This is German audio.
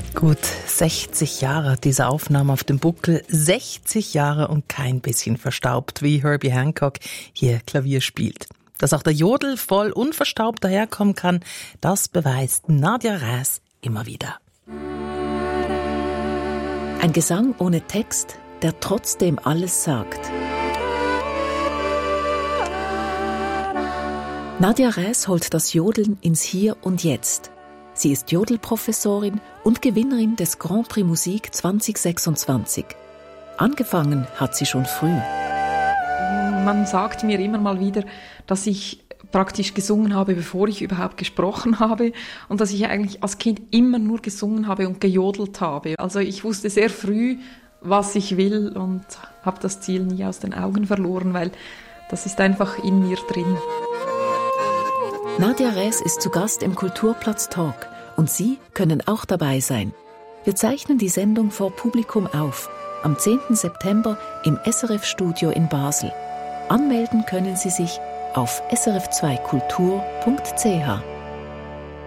Gut 60 Jahre hat diese Aufnahme auf dem Buckel. 60 Jahre und kein bisschen verstaubt, wie Herbie Hancock hier Klavier spielt. Dass auch der Jodel voll unverstaubt daherkommen kann, das beweist Nadia Räs immer wieder. Ein Gesang ohne Text, der trotzdem alles sagt. Nadia Räs holt das Jodeln ins Hier und Jetzt. Sie ist Jodelprofessorin und Gewinnerin des Grand Prix Musik 2026. Angefangen hat sie schon früh. Man sagt mir immer mal wieder, dass ich praktisch gesungen habe, bevor ich überhaupt gesprochen habe und dass ich eigentlich als Kind immer nur gesungen habe und gejodelt habe. Also ich wusste sehr früh, was ich will und habe das Ziel nie aus den Augen verloren, weil das ist einfach in mir drin. Nadia Räs ist zu Gast im Kulturplatz Talk und Sie können auch dabei sein. Wir zeichnen die Sendung vor Publikum auf, am 10. September im SRF-Studio in Basel. Anmelden können Sie sich auf srf2kultur.ch.